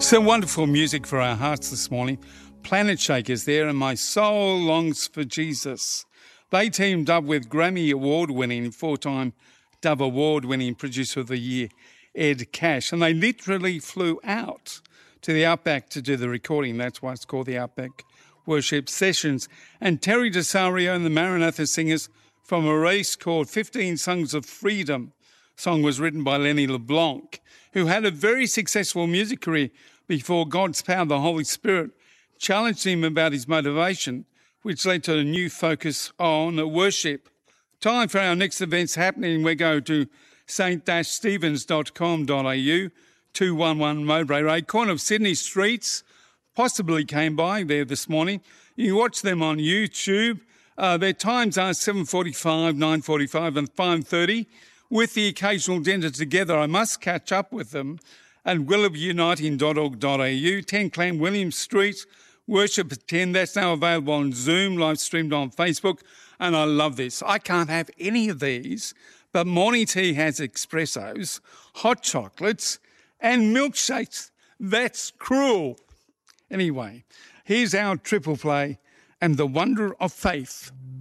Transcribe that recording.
Some wonderful music for our hearts this morning. Planet Shakers there, and My Soul Longs for Jesus. They teamed up with Grammy Award-winning, 4-time Dove Award-winning Producer of the Year, Ed Cash, and they literally flew out to the Outback to do the recording. That's why it's called the Outback Worship Sessions. And Terry DeSario and the Maranatha Singers from a race called 15 Songs of Freedom. The song was written by Lenny LeBlanc, who had a very successful music career before God's power, the Holy Spirit, challenged him about his motivation, which led to a new focus on worship. Time for our next events happening. We go to st-stephens.com.au, 211 Mowbray Road, corner of Sydney Streets. Possibly came by there this morning. You can watch them on YouTube. Their times are 7:45, 9:45 and 5:30. With the occasional dinner together, I must catch up with them at willoughbyuniting.org.au, 10 Clan William Street, worship at 10. That's now available on Zoom, live streamed on Facebook. And I love this. I can't have any of these, but morning tea has espressos, hot chocolates and milkshakes. That's cruel. Anyway, here's our triple play and the wonder of faith.